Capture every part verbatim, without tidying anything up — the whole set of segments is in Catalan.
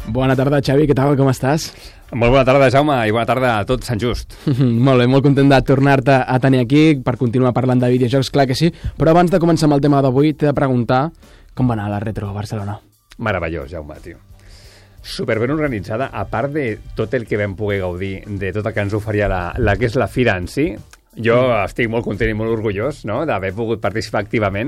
Bona tarda, Xavi, què tal, com estàs? Molt bona tarda, Jaume, i bona tarda a tot Sant Just. Molt bé, molt content de tornar-te a tenir aquí per continuar parlant de videojocs, clar que sí, però abans de començar amb el tema d'avui t'he de preguntar com va anar la Retro Barcelona. Meravellós, Jaume, tio. Superben organitzada, a part de tot el que vam poder gaudir, de tot el que ens oferia la, la que és la fira en si, jo mm. estic molt content i molt orgullós, no?, d'haver pogut participar activament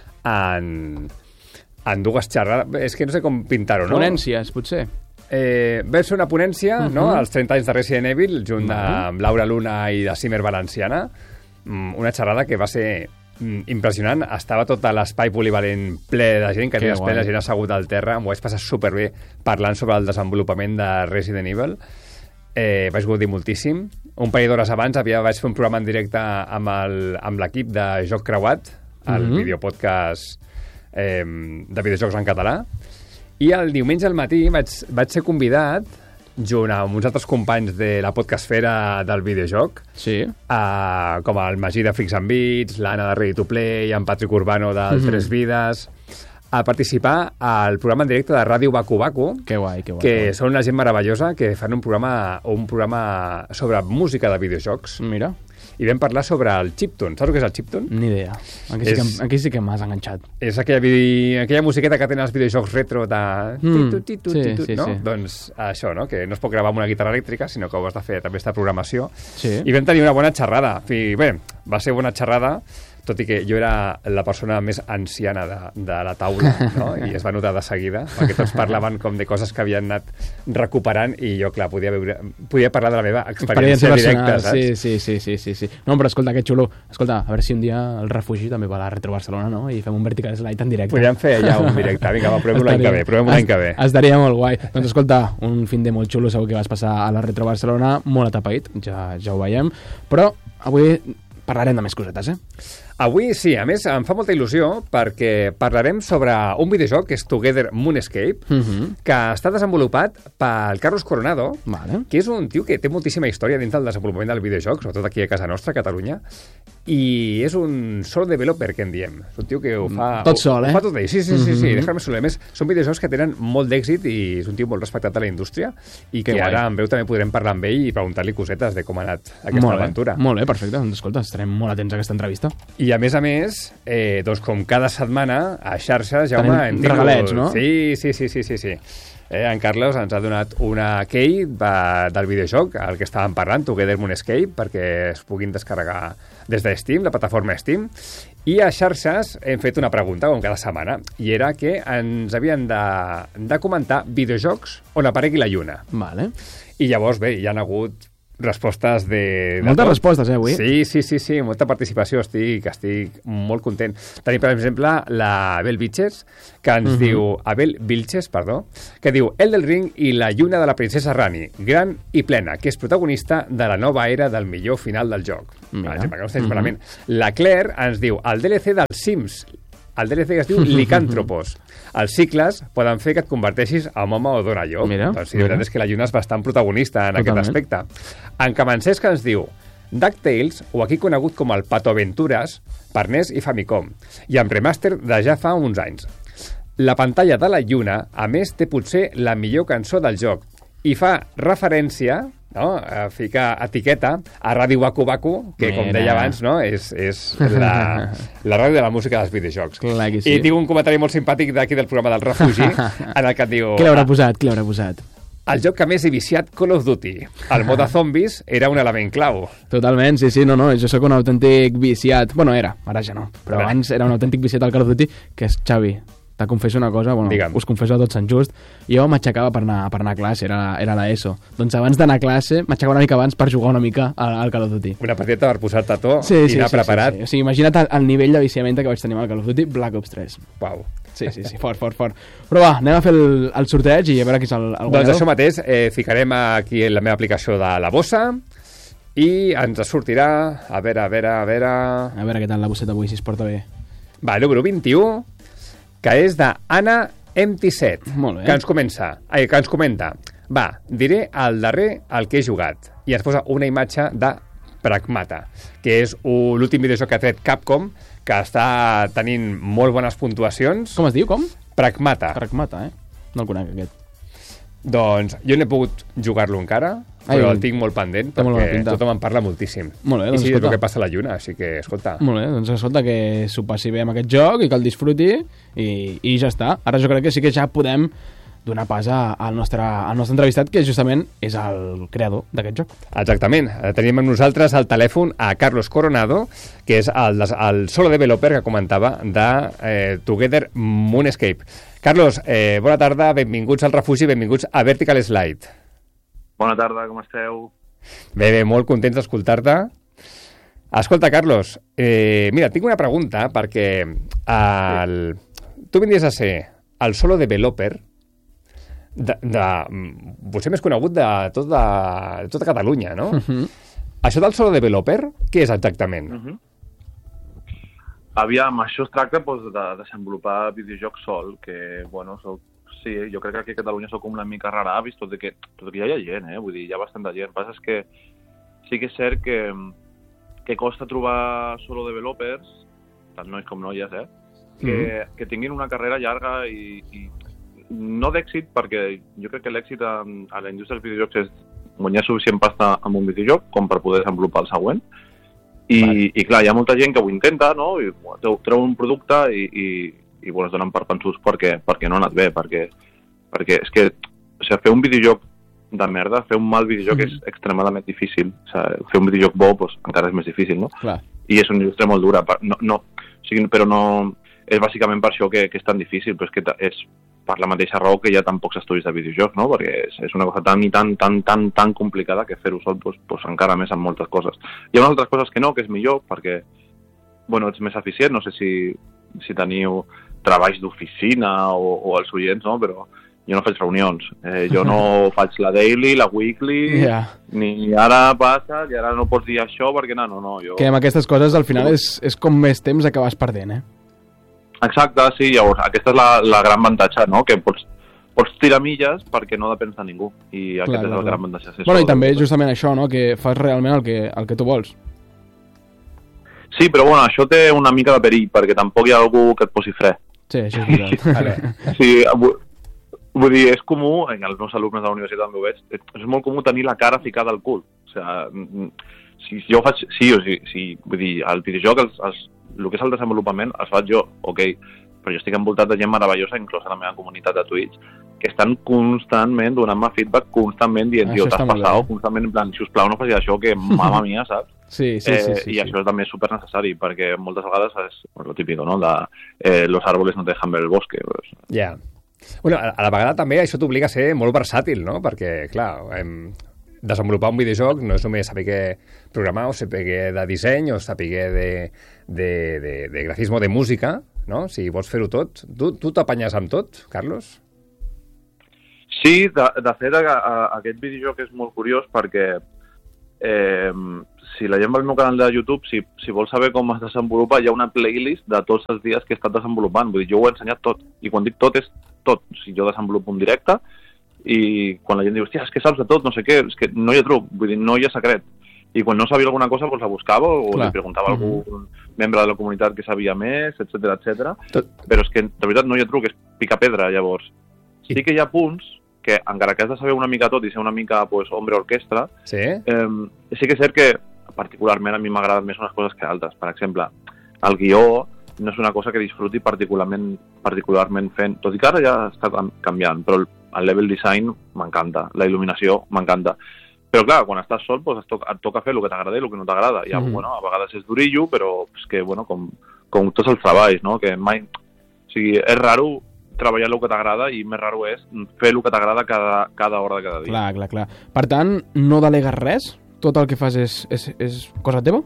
en, en dues xerrades. És que no sé com pintar-ho, no? Ponències, potser. Eh, vam fer una ponència, uh -huh. no?, als trenta anys de Resident Evil, junt uh -huh. amb Laura Luna i de Cimer Valenciana. Una xerrada que va ser impressionant. Estava tot l'espai polivalent ple de gent, que tenia ple de gent assegut al terra. M'ho vaig passar superbé parlant sobre el desenvolupament de Resident Evil. Eh, vaig gaudir moltíssim. Un parell d'hores abans havia, vaig fer un programa en directe amb l'equip de Joc Creuat, el uh -huh. videopodcast eh, de videojocs en català. I el diumenge al matí vaig, vaig ser convidat, junt amb uns altres companys de la podcastfera del videojoc, sí. a, com el Magí de Freaks and Beats, l'Anna de Ready to Play, en Patrick Urbano del mm-hmm. Tres Vides, a participar al programa en directe de Ràdio Baku Baku, que, guai, que, guai, que guai. són una gent meravellosa, que fan un programa, un programa sobre música de videojocs. Mira. I vam parlar sobre el chiptune. Saps què és el chiptune? Ni idea. Aquí sí, és, que, aquí sí que m'has enganxat. És aquella, vide... aquella musiqueta que tenen els videojocs retro de... Mm, titu, titu, sí, titu, sí, no? sí. Doncs això, no? Que no es pot gravar amb una guitarra elèctrica, sinó que ho has de fer també esta programació. Sí. I vam tenir una bona xerrada. I bé, va ser bona xerrada, tot i que jo era la persona més anciana de, de la taula, no? I es va notar de seguida, perquè tots parlaven com de coses que havien anat recuperant i jo, clar, podia, veure, podia parlar de la meva experiència, experiència directa, saps? Sí, sí, sí, sí, sí, sí. No, però escolta, que xulo. Escolta, a veure si un dia el refugi també va a la Retro Barcelona, no? I fem un Vertical Slide en directe. Podríem fer ja un directe. Vinga, va, provem-ho l'any que ve. Provem l'any que ve. Estaria molt guai. Doncs escolta, un fin de molt xulo segur que vas passar a la Retro Barcelona, molt atapeït, ja, ja ho veiem, però avui parlarem de més cosetes, eh? Avui sí, a més em fa molta il·lusió perquè parlarem sobre un videojoc que és Together Moonscape, uh -huh. que està desenvolupat pel Carlos Coronado, vale. que és un tio que té moltíssima història dins del desenvolupament del videojoc, sobretot aquí a casa nostra, a Catalunya, i és un solo developer, que en diem. És un tio que ho fa... Tot sol, ho, eh? Ho fa tot ell, sí, sí, sí, sí, uh -huh. sí. Deixar-me solo. A més, són videojocs que tenen molt d'èxit i és un tio molt respectat a la indústria i que, que ara en breu també podrem parlar amb ell i preguntar-li cosetes de com ha anat aquesta molt aventura. Molt bé, perfecte. Doncs escolta, estarem molt atents a aquesta entrevista. I a més a més, eh, doncs com cada setmana a xarxes, Jaume... Tenim regalets, no? Sí, sí, sí, sí, sí, sí. Eh, en Carlos ens ha donat una key de, del videojoc, el que estàvem parlant, Together Moonscape, perquè es puguin descarregar des de Steam, la plataforma Steam, i a xarxes hem fet una pregunta, com cada setmana, i era que ens havien de, de comentar videojocs on aparegui la lluna. Vale. I llavors, bé, hi han hagut respostes de... de Moltes tot. respostes, eh, avui? Sí, sí, sí, sí, molta participació, estic, estic molt content. Tenim, per exemple, la Abel Vilches, que ens uh -huh. diu... Abel Vilches, perdó, que diu Elden Ring i la lluna de la princesa Rani, gran i plena, que és protagonista de la nova era del millor final del joc. Mira. Per exemple, que no estem uh -huh. malament. La Claire ens diu el D L C dels Sims, el D L C que es diu Licàntropos. Els cicles poden fer que et converteixis en home o dona lloc. Mira, doncs sí, la veritat és que la lluna és bastant protagonista en Totalment. Aquest aspecte. En Camancés, que ens diu DuckTales, o aquí conegut com el Pato Aventures, per N E S i Famicom, i amb remaster de ja fa uns anys. La pantalla de la lluna, a més, té potser la millor cançó del joc, i fa referència... no? A ficar etiqueta a Ràdio Baku Baku, que, com deia abans, no? és, és la, la ràdio de la música dels videojocs. Clar que sí. I tinc un comentari molt simpàtic d'aquí del programa del Refugi, en el que et diu... Què l'haurà posat? Què l'haurà posat? El joc que més he viciat, Call of Duty. El mode zombis era un element clau. Totalment, sí, sí, no, no, jo sóc un autèntic viciat. Bueno, era, ara ja no, però Bé. abans era un autèntic viciat al Call of Duty, que és Xavi. Te confesso una cosa, bueno, Digue'm. us confesso a tot Sant Just, jo m'aixecava per anar, per anar a classe, era, era l'ESO. Doncs abans d'anar a classe, m'aixecava una mica abans per jugar una mica al, al Call of Duty. Una partida per posar-te a to sí, i sí, anar sí, preparat. Sí, sí. O sigui, imagina't el, el nivell de viciament que vaig tenir amb el Call of Duty Black Ops tres. Uau. Sí, sí, sí, fort, fort, fort. Però va, anem a fer el, el sorteig i a veure qui és el, el guanyador. Doncs això mateix, eh, ficarem aquí en la meva aplicació de la bossa i ens sortirà, a veure, a veure, a veure... A veure què tal la bosseta avui, si es porta bé. Va, número vint-i-u, que és d'Anna M T set, Molt bé. que ens comença, ai, que ens comenta, va, diré el darrer el que he jugat, i ens posa una imatge de Pragmata, que és l'últim videojoc que ha tret Capcom, que està tenint molt bones puntuacions. Com es diu, com? Pragmata. Pragmata, eh? No el conec, aquest. Doncs jo no he pogut jugar-lo encara, però Ai, el tinc molt pendent, perquè molt tothom en parla moltíssim. Molt bé, doncs, I sí, escolta. és el que passa a la lluna, així que, escolta... Molt bé, doncs escolta, que s'ho passi bé amb aquest joc i que el disfruti, i, i ja està. Ara jo crec que sí que ja podem donar pas al nostre, al nostre entrevistat, que justament és el creador d'aquest joc. Exactament. Tenim amb nosaltres al telèfon a Carlos Coronado, que és el, el solo developer que comentava de eh, Together Moonscape. Carlos, eh, bona tarda, benvinguts al refugi, benvinguts a Vertical Slide. Bona tarda, com esteu? Bé, bé, molt contents d'escoltar-te. Escolta, Carlos, eh, mira, tinc una pregunta, perquè el... tu vindries a ser el solo developer de, de, potser més conegut de, tot de, de tota Catalunya, no? Uh-huh. Això del solo developer, què és exactament? Uh-huh. Aviam, això es tracta doncs, de desenvolupar videojocs sol, que, bueno, soc, sí, jo crec que aquí a Catalunya sóc una mica rara avis, tot i que, tot i que ja hi ha gent, eh? Vull dir, hi ha bastanta gent. El que passa és que sí que és cert que, que costa trobar solo developers, tant nois com noies, eh? Que, mm-hmm. que tinguin una carrera llarga i, i no d'èxit, perquè jo crec que l'èxit a, a la indústria dels videojocs és guanyar suficient pasta amb un videojoc com per poder desenvolupar el següent. I, vale. I clar, hi ha molta gent que ho intenta, no? I treu un producte i, i, i bueno, es donen per pensuts perquè, perquè no ha anat bé, perquè, perquè és que o sigui, fer un videojoc de merda, fer un mal videojoc mm. és extremadament difícil. O sigui, fer un videojoc bo doncs, encara és més difícil, no? Clar. I és una indústria molt dura, no, no, o sigui, però no... És bàsicament per això que, que és tan difícil, però és que és per la mateixa raó que hi ha tan pocs estudis de videojocs, no? Perquè és, és una cosa tan i tan, tan, tan, tan complicada que fer-ho sol doncs, doncs encara més amb moltes coses. Hi ha unes altres coses que no, que és millor, perquè bueno, ets més eficient, no sé si, si teniu treballs d'oficina o, o els oients, no? Però jo no faig reunions, eh, jo no faig la daily, la weekly, yeah. ni ara passa, i ara no pots dir això perquè no, no, no. Jo... Que amb aquestes coses al final és, és com més temps que vas perdent, eh? Exacte, sí, llavors aquesta és la, la gran avantatge, no? Que pots, pots tirar milles perquè no depens de ningú, i aquest clar, és el clar. Gran avantatge. Bueno, i també justament això, no? Que fas realment el que, el que tu vols. Sí, però bueno, això té una mica de perill, perquè tampoc hi ha algú que et posi fre. Sí, això és veritat. Sí, vull, vull dir, és comú, en els meus alumnes de la universitat també ho veig, és molt comú tenir la cara ficada al cul. O sigui, si jo faig... Sí, o sigui, sí, vull dir, el videojoc, els, els el que és el desenvolupament els faig jo, ok, però jo estic envoltat de gent meravellosa, inclús a la meva comunitat de Twitch, que estan constantment donant-me feedback, constantment dient, tio, t'has passat, constantment en plan, sisplau, no facis això, que mama mia, saps? Sí, sí, eh, sí, sí. I sí. això és també super necessari, perquè moltes vegades és lo típico, no? De, eh, los árboles no te dejan ver el bosque. Pues. Ja. Yeah. Bueno, a la vegada també això t'obliga a ser molt versàtil, no? Perquè, clar, hem... desenvolupar un videojoc no és només saber programar o saber de disseny o saber de, de, de, de grafisme o de música, no? Si vols fer-ho tot. Tu, tu t'apanyes amb tot, Carlos? Sí, de, de fet, a, a, aquest videojoc és molt curiós perquè eh, si la gent va al meu canal de YouTube, si, si vols saber com es desenvolupa, hi ha una playlist de tots els dies que he estat desenvolupant. Vull dir, jo ho he ensenyat tot. I quan dic tot, és tot. Si jo desenvolupo un directe, i quan la gent diu, hòstia, és que saps de tot, no sé què, és que no hi ha truc, vull dir, no hi ha secret. I quan no sabia alguna cosa, doncs la buscava o clar. Li preguntava a algun mm-hmm. membre de la comunitat que sabia més, etcètera, etcètera. Però és que, de veritat, no hi ha truc, és picar pedra, llavors. Sí que hi ha punts que, encara que has de saber una mica tot i ser una mica, pues, hombre orquestra, sí, eh, sí que és cert que, particularment, a mi m'agraden més unes coses que altres. Per exemple, el guió no és una cosa que disfruti particularment, particularment fent, tot i que ara ja està canviant, però el el level design m'encanta, la il·luminació m'encanta. Però clar, quan estàs sol, doncs et, toca, et toca fer el que t'agrada i el que no t'agrada. I, mm. bueno, a vegades és durillo, però és que, bueno, com, com tots els treballs, no? Que mai... O sigui, és raro treballar el que t'agrada i més raro és fer el que t'agrada cada, cada hora de cada dia. Clar, clar, clar. Per tant, no delegues res? Tot el que fas és, és, és cosa teva?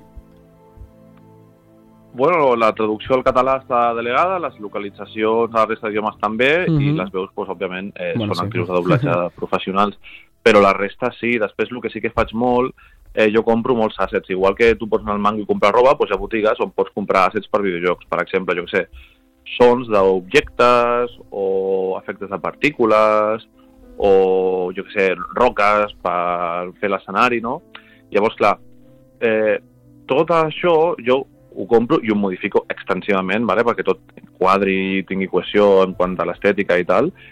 Bueno, la traducció al català està delegada, les localitzacions a la resta d'idiomes també, mm-hmm. i les veus, pues, òbviament, eh, bueno, són sí. actrius de doblatge professionals, però la resta sí. Després, el que sí que faig molt, eh, jo compro molts assets. Igual que tu pots anar al Mango i comprar roba, doncs hi ha botigues on pots comprar assets per videojocs. Per exemple, jo què sé, sons d'objectes, o efectes de partícules, o, jo què sé, roques per fer l'escenari, no? Llavors, clar, eh, tot això jo ho compro i ho modifico extensivament, ¿vale? Perquè tot quadri, tingui cohesió en quant a l'estètica i tal,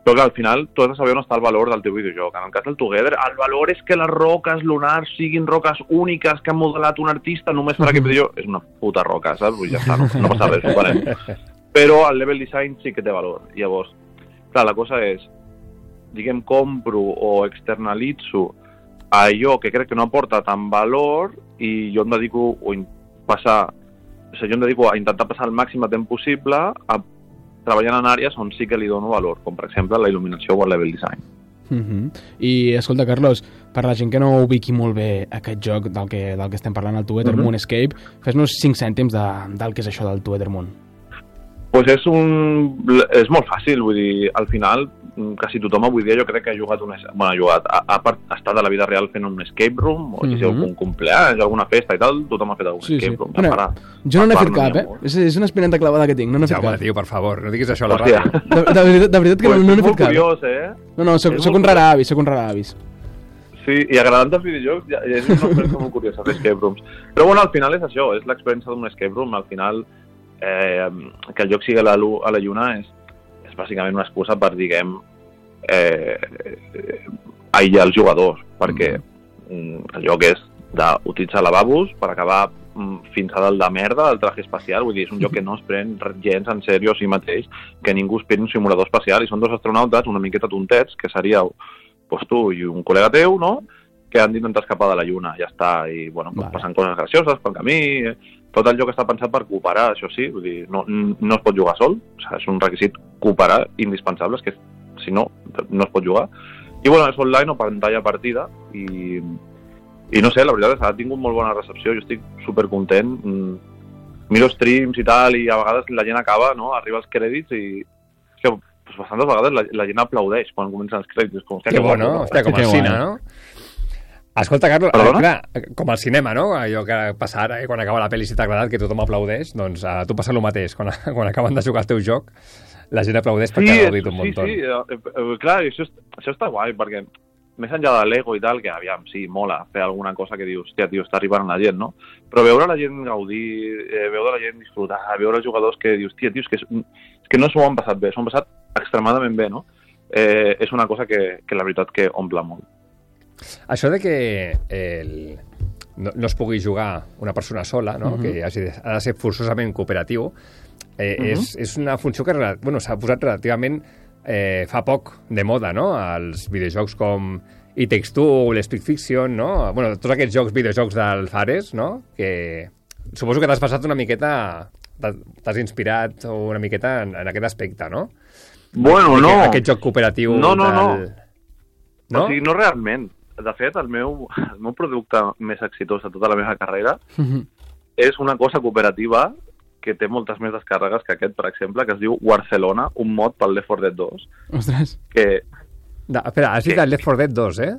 Però que al final tu has de saber on està el valor del teu videojoc. En el cas del Together, el valor és que les roques lunars siguin roques úniques que ha modelat un artista només per aquest videojoc. És una puta roca, saps? Vull ja està, no, no passa res, ho Però el level design sí que té valor. Llavors, clar, la cosa és, diguem, compro o externalitzo allò que crec que no aporta tant valor i jo em dedico a passar, o sigui, jo em dedico a intentar passar el màxim de temps possible a treballant en àrees on sí que li dono valor, com per exemple la il·luminació o el level design. Uh-huh. I escolta, Carlos, per la gent que no ubiqui molt bé aquest joc del que, del que estem parlant, el Together uh-huh. Moon Escape, fes-nos cinc cèntims de, del que és això del Together Moon. Pues és, un, és molt fàcil, vull dir, al final quasi tothom avui dia jo crec que ha jugat, un, bueno, ha jugat, ha, ha estat a la vida real fent un escape room, o si uh-huh. algun cumpleaños, alguna festa i tal, tothom ha fet algun sí, escape room. Sí. Bueno, jo no n'he fet cap, eh? És, és una espineta clavada que tinc, no n'he fet Jaume, cap. tio, per favor, no diguis això a la ràdio. De, de, de, de veritat que pues no n'he fet cap. És molt curiós, eh? No, no, soc, soc un rara avis, soc un rara avis. Sí, i agradant dels videojocs ja, és una experiència molt curiosa fer escape rooms. Però bueno, al final és això, és l'experiència d'un escape room, al final eh, que el joc sigui a la, a la lluna és, és bàsicament una excusa per, diguem, eh, eh, aïllar els jugadors, perquè mm. el joc és d'utilitzar lavabos per acabar mm, fins a dalt de merda del traje espacial, vull dir, és un joc que no es pren gens en sèrio a si mateix, que ningú es pren un simulador espacial, i són dos astronautes una miqueta tontets, que seríeu pues, tu i un col·lega teu, no?, que han d'intentar escapar de la lluna, ja està, i bueno, pues, vale. Passen coses gracioses pel camí, tot el joc està pensat per cooperar, això sí, vull dir, no, no es pot jugar sol, o sigui, és un requisit cooperar indispensable, és que si no, no es pot jugar. I bueno, és online o pantalla partida, i, i no sé, la veritat és que ha tingut molt bona recepció, jo estic supercontent, miro streams i tal, i a vegades la gent acaba, no?, arriba als crèdits i és que pues, bastantes vegades la, la gent aplaudeix quan comencen els crèdits. Com, que, que bo, no? Hòstia, com al cine, no? Escolta, Carlos, eh, clar, com al cinema, no? Allò que passa ara, eh, quan acaba la pel·li, si t'ha agradat, que tothom aplaudeix, doncs a tu passa el mateix. Quan, quan acaben de jugar el teu joc, la gent aplaudeix perquè sí, ha gaudit un munt. Sí, sí, eh, eh, clar, això, això està guai, perquè més enllà de l'ego i tal, que aviam, sí, mola fer alguna cosa que dius, hòstia, tio, està arribant la gent, no? Però veure la gent gaudir, eh, veure la gent disfrutar, veure els jugadors que dius, tia, tio, és que, és, és que no s'ho han passat bé, s'ho han passat extremadament bé, no? Eh, és una cosa que, que la veritat que omple molt. Això de que el... no, no es pugui jugar una persona sola, no? Uh-huh. Que hagi de, ha de ser forçosament cooperatiu, eh, uh-huh. és, és una funció que bueno, s'ha posat relativament eh, fa poc de moda, no? Els videojocs com It Takes Two, l'Speak Fiction, no? Bueno, tots aquests jocs, videojocs del Fares, no? Que suposo que t'has passat una miqueta, t'has inspirat una miqueta en, en aquest aspecte, no? Bueno, no. Aquest, aquest joc cooperatiu no, no, del... no. O sigui, no realment. De fet, el meu, el meu producte més exitós de tota la meva carrera uh-huh. és una cosa cooperativa que té moltes més descàrregues que aquest, per exemple, que es diu Barcelona, un mod pel Left four Dead dos. Ostres. Que... No, espera, has dit el Left four Dead dos, eh?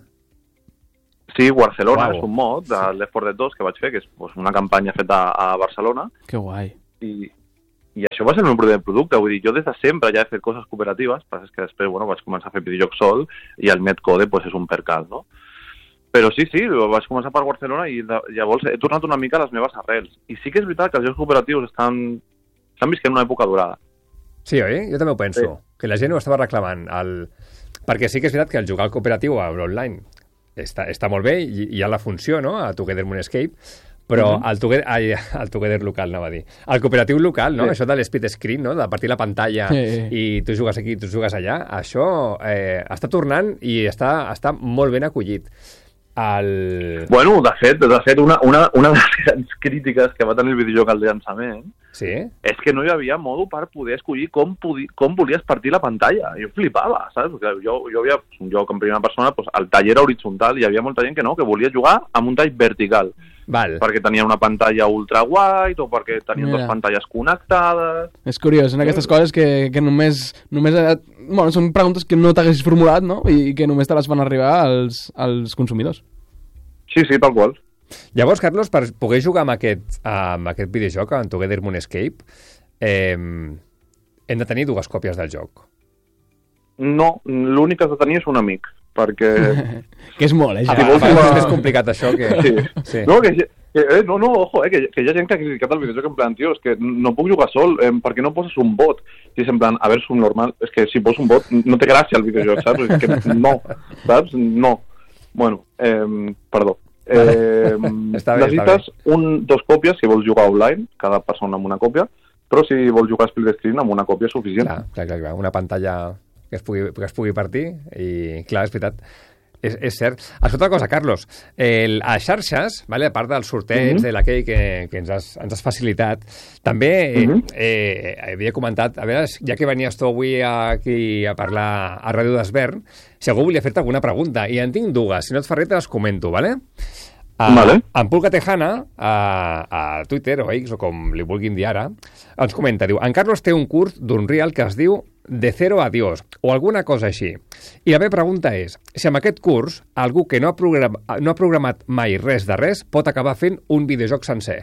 Sí, Barcelona wow. és un mod de sí. Left four Dead dos que vaig fer, que és pues, una campanya feta a Barcelona. Que guai. I... I això va ser el meu primer producte, vull dir, jo des de sempre ja he fet coses cooperatives, però és que després, bueno, vaig començar a fer videojocs sol i el Netcode, pues, és un percal, no? Però sí, sí, vaig començar per Barcelona i de, llavors he tornat una mica a les meves arrels. I sí que és veritat que els jocs cooperatius estan, estan visquent una època durada. Sí, oi? Jo també ho penso, sí. Que la gent ho estava reclamant. El... Perquè sí que és veritat que el jugar al cooperatiu a online està, està molt bé i hi ha la funció, no?, a Together Moon Escape, però uh-huh. el, together, ai, el Together local, anava a dir. El cooperatiu local, no? Sí. Això de l'split screen, no? De partir la pantalla sí. i tu jugues aquí, tu jugues allà, això eh, està tornant i està, està molt ben acollit. El... Bueno, de fet, de fet una, una, una de les grans crítiques que va tenir el videojoc al llançament sí? és que no hi havia modo per poder escollir com, podi, com volies partir la pantalla. Jo flipava, saps? Perquè jo, jo havia un joc en primera persona, doncs, el tall era horitzontal i hi havia molta gent que no, que volia jugar amb un tall vertical. Val. Perquè tenia una pantalla ultra wide o perquè tenien Mira. dues pantalles connectades. És curiós, són aquestes coses que, que només, només bueno, són preguntes que no t'haguessis formulat, no? I que només te les fan arribar als, als consumidors. Sí, sí, tal qual. Llavors, Carlos, per poder jugar amb aquest, amb aquest videojoc, en Together Moon Escape, eh, hem de tenir dues còpies del joc. No, l'únic que has de tenir és un amic, perquè... que és molt, eh? Ja. Ah, a vegades és més complicat això que... Sí. Sí. No, que Que, eh, no, no, ojo, eh, que, que hi ha gent que ha criticat el videojoc en plan, tio, és que no puc jugar sol, eh, perquè no poses un bot. I és en plan, a veure, subnormal, és que si poso un bot no té gràcia el videojoc, saps? És que no, saps? No. Bueno, eh, perdó. Eh, està bé, necessites està bé. Un, dos còpies si vols jugar online, cada persona amb una còpia, però si vols jugar split screen amb una còpia és suficient. Clar, clar, clar, clar. Una pantalla que es pugui, que es pugui partir i, clar, és veritat. És, és cert. Escolta una cosa, Carlos. El, a xarxes, vale, a part dels sorteig mm-hmm. de la Key que, que ens, has, ens has facilitat, també mm-hmm. eh, eh, havia comentat, a veure, ja que venies tu avui aquí a parlar a Ràdio d'Esvern, si algú volia fer-te alguna pregunta, i en tinc dues, si no et fa res te les comento, vale? Uh, vale. En Pulga Tejana, a, a Twitter o X, o com li vulguin dir ara, ens comenta, diu, en Carlos té un curs d'Unreal que es diu De cero a Dios, o alguna cosa així. I la meva pregunta és, si amb aquest curs algú que no ha, program, no ha programat mai res de res pot acabar fent un videojoc sencer?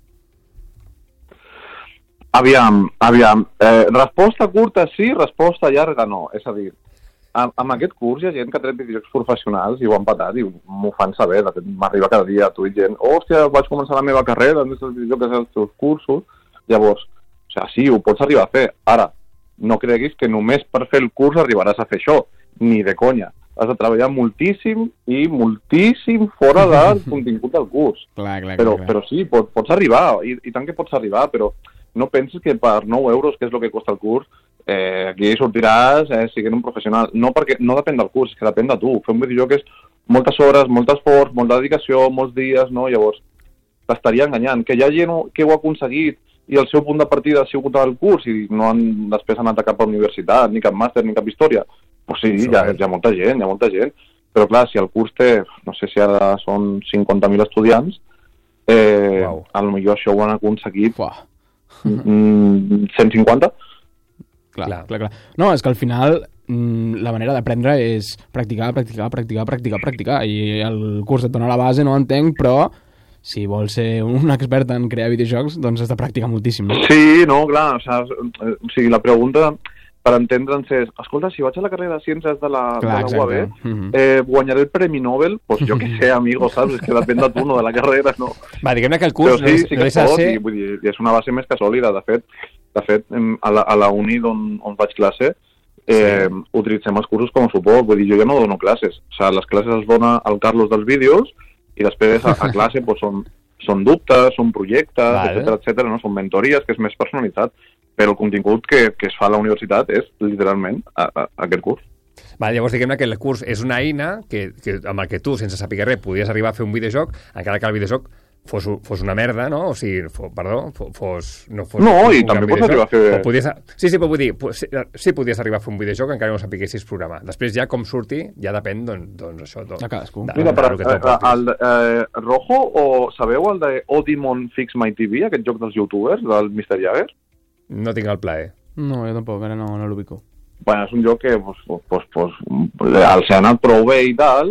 Aviam, aviam. Eh, resposta curta sí, resposta llarga no. És a dir, amb, amb aquest curs hi ha gent que ha tret videojocs professionals i ho han patat i m'ho fan saber. De fet, m'arriba cada dia a Twitch gent, hòstia, vaig començar la meva carrera, des dels videojocs dels teus cursos. Llavors, o sigui, sí, ho pots arribar a fer. Ara, no creguis que només per fer el curs arribaràs a fer això, ni de conya. Has de treballar moltíssim i moltíssim fora del contingut del curs. Clar, clar, però, clar. però sí, pots, pots arribar, i, i tant que pots arribar, però no penses que per nou euros, que és el que costa el curs, eh, aquí sortiràs eh, siguent un professional. No, perquè no depèn del curs, és que depèn de tu. Fer un videojoc és moltes hores, molt esforç, molta dedicació, molts dies, no? Llavors, t'estaria enganyant. Que hi ha gent que ho ha aconseguit i el seu punt de partida ha sigut el curs i no han després anat a cap universitat, ni cap màster, ni cap història, pues sí, hi ha, hi ha molta gent, hi ha molta gent, però clar, si el curs té, no sé si ara són cinquanta mil estudiants, eh, wow. A lo millor això ho han aconseguit mm, cent cinquanta. Clar, clar, clar, clar. No, és que al final mm, la manera d'aprendre és practicar, practicar, practicar, practicar, practicar, i el curs et dona la base, no entenc, però si vols ser un expert en crear videojocs, doncs has de practicar moltíssim, no? Sí, no, clar, o sigui, o sigui la pregunta per entendre'ns és, escolta, si vaig a la carrera de Ciències de la, clar, de la U A B, mm-hmm. eh, guanyaré el Premi Nobel? Doncs pues jo què sé, amigo, saps? És que depèn de tu, no de la carrera, no? Va, diguem-ne que el curs però sí, no, sí que no pot, ser... i, vull dir, és una base més que sòlida. De fet, de fet a, la, a la uni on, on faig classe, eh, sí. utilitzem els cursos com a suport. Vull dir, jo ja no dono classes. O sigui, les classes es dona al Carlos dels vídeos i després a, a classe pues, són, són dubtes, són projectes, vale. etcètera, etcètera, no? Són mentories, que és més personalitat, però el contingut que, que es fa a la universitat és literalment a, a, a aquest curs. Va, llavors diguem-ne que el curs és una eina que, que, amb el que tu, sense saber res, podies arribar a fer un videojoc, encara que el videojoc fos, fos una merda, no? O sigui, fos, perdó, fos... No, fos no i també pots arribar a fer... Podies, sí, sí, però vull dir, sí, sí podies arribar a fer un videojoc encara no sapiguessis programar. Després ja com surti, ja depèn, doncs, doncs això... Tot, de cadascú. De, Mira, per, eh, el, eh, Rojo, o sabeu el de Odimon Fix My T V, aquest joc dels youtubers, del mister Jagger? No tinc el plaer. No, jo tampoc, ara no, no l'ubico. Bueno, és un joc que pues, pues, pues, el s'ha anat prou bé i tal,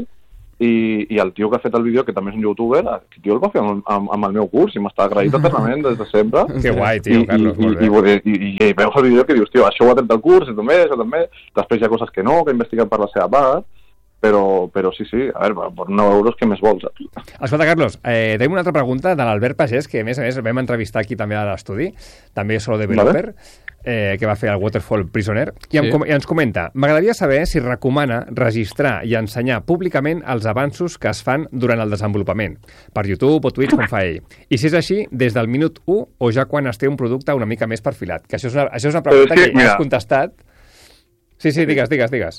i, i el tio que ha fet el vídeo, que també és un youtuber, el tio el va fer amb, amb, amb el meu curs i m'està agraït eternament des de sempre. Que guai, tio, I, Carlos, i, molt bé. I, i, i, i veus el vídeo que dius, tio, això ho ha tret del curs, això també, això també, després hi ha coses que no, que investiguen per la seva part, però, però sí, sí, a veure, per nou euros què més vols? Escolta, Carlos, eh, tenim una altra pregunta de l'Albert Pagès, que a més a més vam entrevistar aquí també a l'estudi, també solo developer, vale. eh, que va fer el Waterfall Prisoner, i, sí. em, i ens comenta, m'agradaria saber si recomana registrar i ensenyar públicament els avanços que es fan durant el desenvolupament, per YouTube o Twitch, com fa ell. I si és així, des del minut u o ja quan es té un producte una mica més perfilat. Que això és una, això és una pregunta sí, que ja has contestat. Sí, sí, digues, digues, digues.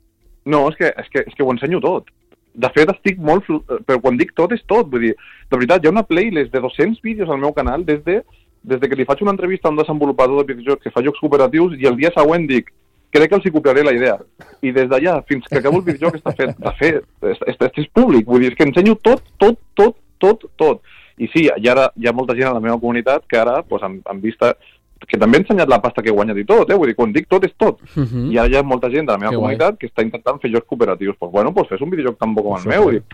No, és que, és, que, és que ho ensenyo tot. De fet, estic molt... Flu... Però quan dic tot, és tot. Vull dir, de veritat, hi ha una playlist de dos-cents vídeos al meu canal des de, des de que li faig una entrevista a un desenvolupador de videojocs que fa jocs cooperatius i el dia següent dic, crec que els hi copiaré la idea. I des d'allà fins que acabo el videojoc està fet. De fet, és, és, és públic. Vull dir, és que ensenyo tot, tot, tot, tot, tot. I sí, hi ha, hi ha molta gent a la meva comunitat que ara, doncs, en, en vista... que també he ensenyat la pasta que he guanyat i tot, eh? Vull dir, quan dic tot és tot. Uh -huh. I ara hi ha molta gent de la meva que comunitat guai. Que està intentant fer jocs cooperatius. Pues bueno, pues fes un videojoc tan bo com el meu. Vull dir,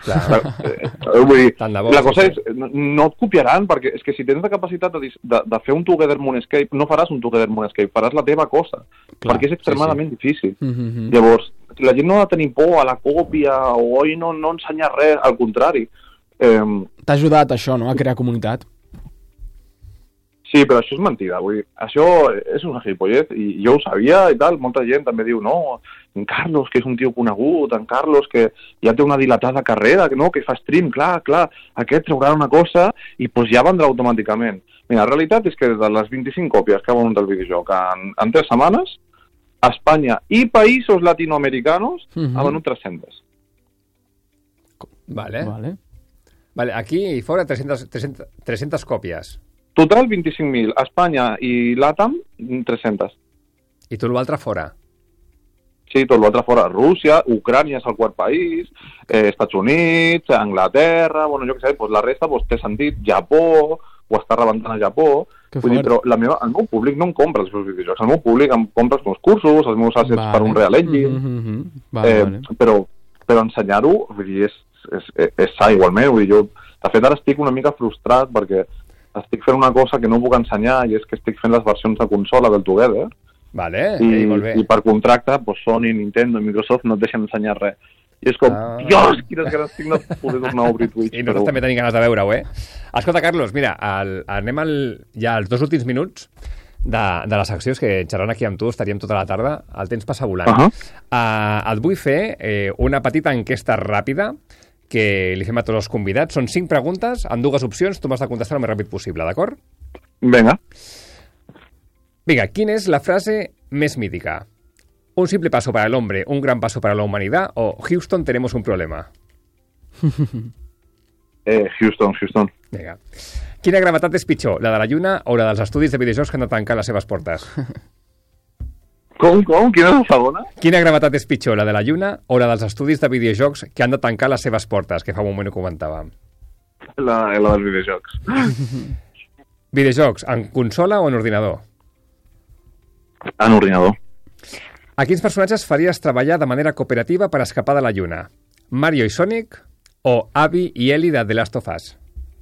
eh, vull dir bo, la cosa sí, és, no, no et copiaran, perquè és que si tens la capacitat de, de, de fer un Together Moonscape, no faràs un Together Moonscape, faràs la teva cosa, clar, perquè és extremadament sí, sí. difícil. Uh -huh. Llavors, la gent no ha de tenir por a la còpia o oi no, no ensenyar res, al contrari. Eh, T'ha ajudat això, no?, a crear comunitat. Sí, però això és mentida. Vull dir, això és una gilipollez i jo ho sabia i tal. Molta gent també diu, no, en Carlos, que és un tio conegut, en Carlos, que ja té una dilatada carrera, que no, que fa stream, clar, clar, aquest traurà una cosa i pues, ja vendrà automàticament. Mira, la realitat és que de les vint-i-cinc còpies que ha venut el videojoc en, en tres setmanes, Espanya i països latinoamericanos uh-huh. ha venut tres-centes. Vale. Vale. Vale, aquí fora tres-centes, tres-centes, tres-centes còpies. Total, vint-i-cinc mil. Espanya i LATAM, tres-centes. I tot l'altre fora? Sí, tot l'altre fora. Rússia, Ucrània és el quart país, eh, Estats Units, Anglaterra, bueno, jo què sé, pues la resta pues, té sentit. Japó, ho està rebentant a Japó. Vull dir, però la meva, el meu públic no em compra els meus videojocs. El meu públic em compra els meus cursos, els meus assets vale. Per un Real Engine. Mm -hmm. vale, eh, vale. Però, però ensenyar-ho, vull dir, és, és, és, és sa igualment. Vull dir, jo, de fet, ara estic una mica frustrat perquè estic fent una cosa que no puc ensenyar i és que estic fent les versions de consola del Together. Vale, i, ei, molt bé. I per contracte, pues, Sony, Nintendo i Microsoft no et deixen ensenyar res. I és com, ah. Dios, quines ganes tinc de poder tornar a obrir Twitch. I nosaltres però... també tenim ganes de veure-ho, eh? Escolta, Carlos, mira, el, anem al, ja als dos últims minuts de, de les seccions que xerrant aquí amb tu estaríem tota la tarda. El temps passa volant. Uh -huh. uh, et vull fer eh, una petita enquesta ràpida que li fem a tots els convidats. Són cinc preguntes amb dues opcions. Tu m'has de contestar el més ràpid possible, d'acord? Vinga. Vinga, quina és la frase més mítica? Un simple paso para el hombre, un gran paso para la humanidad o Houston, tenemos un problema? eh, Houston, Houston. Vinga. Quina gravetat és pitjor, la de la Lluna o la dels estudis de videojocs que han de tancar les seves portes? Com, com? Quina és la segona? Quina gravetat és pitjor, la de la Lluna o la dels estudis de videojocs que han de tancar les seves portes, que fa un moment ho comentàvem? La, la dels videojocs. Videojocs, en consola o en ordinador? En ordinador. A quins personatges faries treballar de manera cooperativa per escapar de la Lluna? Mario i Sonic o Abby i Ellie de The Last of Us?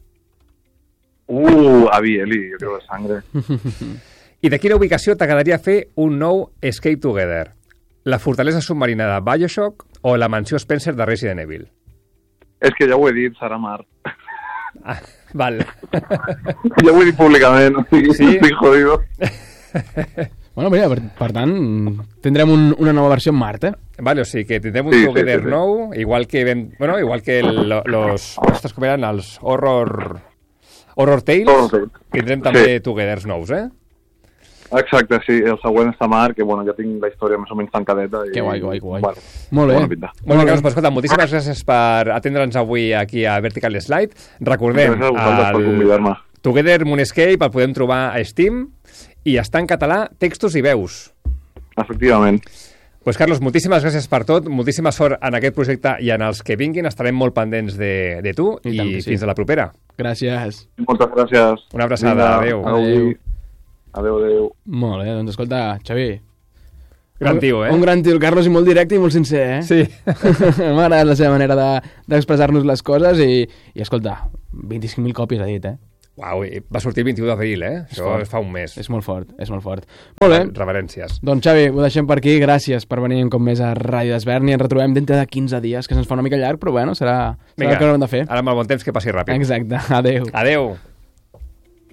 Uh, Abby i Ellie, jo crec de sangre. I de quina ubicació t'agradaria fer un nou Escape Together? La fortalesa submarina de BioShock o la mansió Spencer de Resident Evil? És que ja ho he dit, serà Mar. Ah, val. Ja ho he dit públicament, o sigui, sí? Estic jodido. Bueno, mira, per, per tant, tindrem un, una nova versió en Mart, eh? Vale, o sigui que tindrem un sí, Together sí, sí, sí. nou, igual que, ben, bueno, igual que el, los, estos com eren els Horror, horror Tales, horror tindrem també sí. Togethers nous, eh? Exacte, sí, el següent està Marc, que bueno, ja tinc la història més o menys tancadeta. I, que guai, guai, guai. Bueno, molt bé. Molt bé, Carlos, però escolta, moltíssimes gràcies per atendre'ns avui aquí a Vertical Slide. Recordem, el Together Moonscape el podem trobar a Steam i està en català, textos i veus. Efectivament. Pues Carlos, moltíssimes gràcies per tot, moltíssima sort en aquest projecte i en els que vinguin, estarem molt pendents de, de tu i, i sí. Fins a la propera. Gràcies. Moltes gràcies. Una abraçada, adéu. Adéu. Adéu, adéu. Molt bé, doncs escolta, Xavi. Gran tio, eh? Un gran tio, el Carlos, i molt directe i molt sincer, eh? Sí. M'ha agradat la seva manera d'expressar-nos de, les coses i, i escolta, vint-i-cinc mil còpies ha dit, eh? Uau, va sortir el vint-i-u d'abril, eh? És Això fort. Fa un mes. És molt fort, és molt fort. Molt bé. Reverències. Doncs Xavi, ho deixem per aquí. Gràcies per venir un cop més a Ràdio Desvern i ens retrobem dintre de quinze dies, que se'ns fa una mica llarg, però bueno, serà, serà el que haurem de fer. Ara amb el bon temps que passi ràpid. Exacte. Adéu. Adéu.